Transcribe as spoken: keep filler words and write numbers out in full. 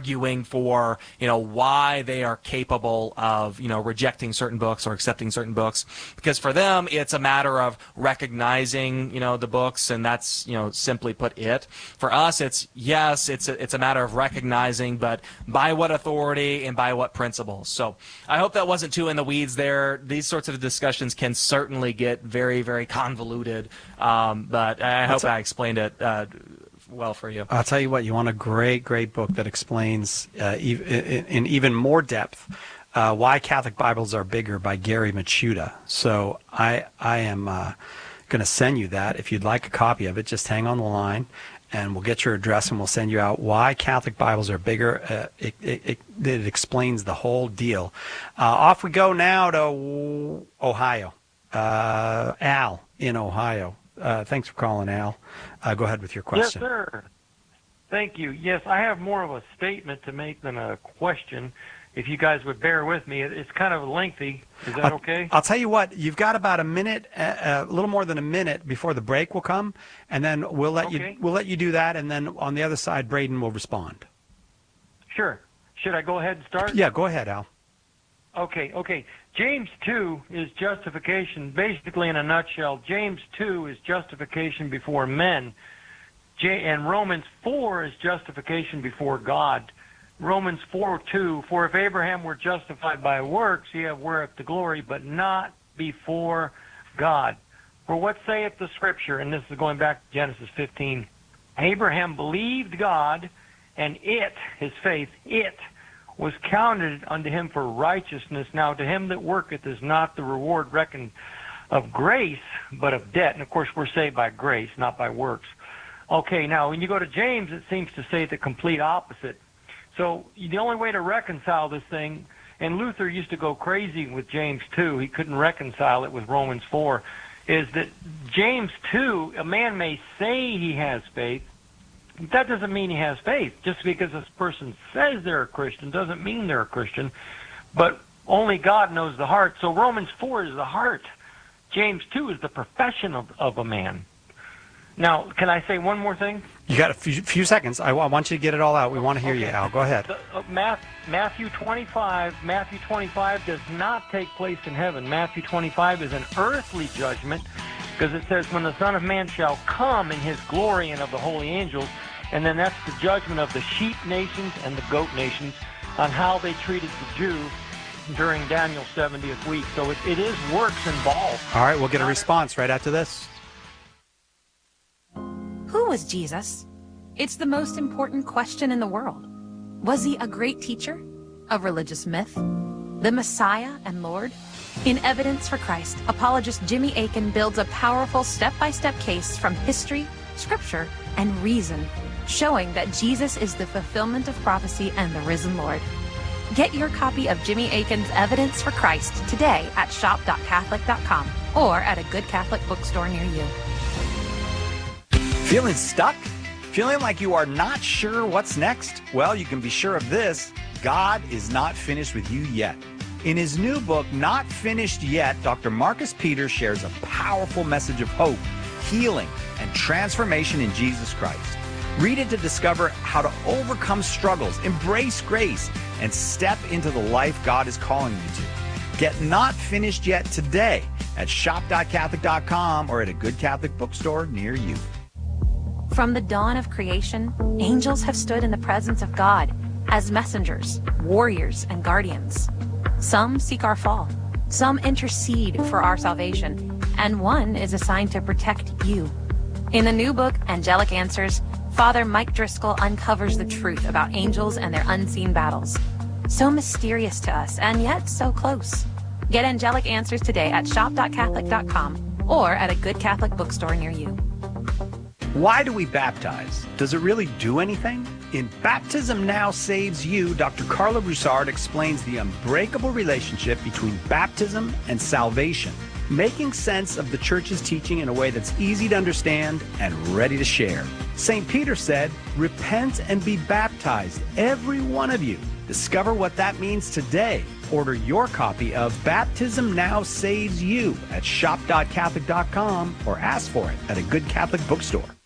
arguing for, you know, why they are capable of, you know, rejecting certain books or accepting certain books, because for them it's a matter of recognizing, you know, the books, and that's, you know, simply put it. For us, it's yes, it's a, it's a matter of recognizing, but by what authority and by what principles. So I hope that wasn't too in the weeds there. These sorts of discussions can certainly get very, very convoluted, um, but I hope I explained it uh, well for you. I'll tell you what, you want a great, great book that explains uh, ev- in, in even more depth uh, why Catholic Bibles are bigger by Gary Machuda. So I, I am uh, going to send you that. If you'd like a copy of it, just hang on the line, and we'll get your address, and we'll send you out why Catholic Bibles are bigger. Uh, it, it, it, it explains the whole deal. Uh, off we go now to Ohio. Uh, Al in Ohio. Uh, thanks for calling, Al. Uh, go ahead with your question. Yes, sir. Thank you. Yes, I have more of a statement to make than a question. If you guys would bear with me, it's kind of lengthy. Is that I'll, okay? I'll tell you what. You've got about a minute, uh, a little more than a minute before the break will come, and then we'll let okay. you we'll let you do that, and then on the other side, Braden will respond. Sure. Should I go ahead and start? Yeah, go ahead, Al. Okay, okay. James two is justification. Basically, in a nutshell, James two is justification before men. J- and Romans four is justification before God. Romans four two, for if Abraham were justified by works, he have whereof the glory, but not before God. For what saith the Scripture, and this is going back to Genesis fifteen, Abraham believed God, and it, his faith, it, was counted unto him for righteousness. Now to him that worketh is not the reward reckoned of grace, but of debt. And of course we're saved by grace, not by works. Okay, now when you go to James, it seems to say the complete opposite. So the only way to reconcile this thing, and Luther used to go crazy with James two, he couldn't reconcile it with Romans four, is that James two, a man may say he has faith, that doesn't mean he has faith. Just because this person says they're a Christian doesn't mean they're a Christian. But only God knows the heart. So Romans four is the heart. James two is the profession of, of a man. Now, can I say one more thing? You got a few, few seconds. I, I want you to get it all out. We want to hear okay. you, Al. Go ahead. The, uh, Math, Matthew twenty-five. Matthew twenty-five does not take place in heaven. Matthew twenty-five is an earthly judgment, because it says, when the Son of Man shall come in his glory and of the holy angels, and then that's the judgment of the sheep nations and the goat nations on how they treated the Jew during Daniel's seventieth week. So it, it is works involved. All right, we'll get a response right after this. Who was Jesus? It's the most important question in the world. Was he a great teacher? A religious myth? The Messiah and Lord? In Evidence for Christ, apologist Jimmy Akin builds a powerful step-by-step case from history, scripture, and reason, showing that Jesus is the fulfillment of prophecy and the risen Lord. Get your copy of Jimmy Akin's Evidence for Christ today at shop dot catholic dot com or at a good Catholic bookstore near you. Feeling stuck? Feeling like you are not sure what's next? Well, you can be sure of this. God is not finished with you yet. In his new book, Not Finished Yet, Doctor Marcus Peters shares a powerful message of hope, healing, and transformation in Jesus Christ. Read it to discover how to overcome struggles, embrace grace, and step into the life God is calling you to. Get Not Finished Yet today at shop dot catholic dot com or at a good Catholic bookstore near you. From the dawn of creation, angels have stood in the presence of God as messengers, warriors, and guardians. Some seek our fall, some intercede for our salvation, and one is assigned to protect you. In the new book, Angelic Answers, Father Mike Driscoll uncovers the truth about angels and their unseen battles. So mysterious to us, and yet so close. Get Angelic Answers today at shop dot catholic dot com or at a good Catholic bookstore near you. Why do we baptize? Does it really do anything? In Baptism Now Saves You, Doctor Carla Broussard explains the unbreakable relationship between baptism and salvation, making sense of the Church's teaching in a way that's easy to understand and ready to share. Saint Peter said, "Repent and be baptized, every one of you." Discover what that means today. Order your copy of Baptism Now Saves You at shop dot catholic dot com or ask for it at a good Catholic bookstore.